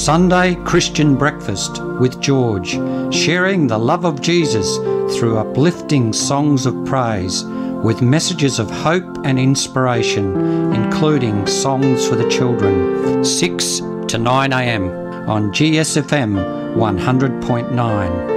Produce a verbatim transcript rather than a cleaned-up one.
Sunday Christian Breakfast with George, sharing the love of Jesus through uplifting songs of praise with messages of hope and inspiration, including songs for the children, six to nine a m on G S F M one hundred point nine.